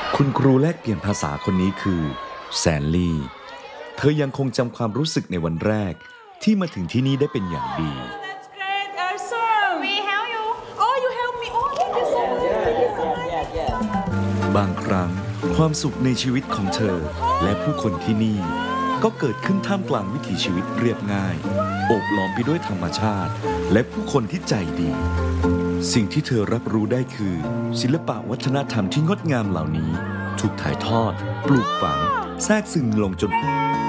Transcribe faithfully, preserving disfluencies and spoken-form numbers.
คุณครูแลกเปลี่ยนภาษาคนนี้คือแซนลี่เธอยังคงจำความรู้สึกในวันแรกที่มาถึงที่นี่ได้เป็นอย่างดี That's great. Awesome. We help you. Oh, you help me. Oh, thank you so much. Thank you so much. บางครั้งความสุขในชีวิตของเธอและผู้คนที่นี่ก็เกิดขึ้นท่ามกลางวิถีชีวิตเรียบง่ายโอบล้อมไปด้วยธรรมชาติและผู้คนที่ใจดี สิ่งที่เธอรับรู้ได้คือศิลปะวัฒนธรรมที่งดงามเหล่านี้ถูกถ่ายทอดปลูกฝังแทรกซึมลงจน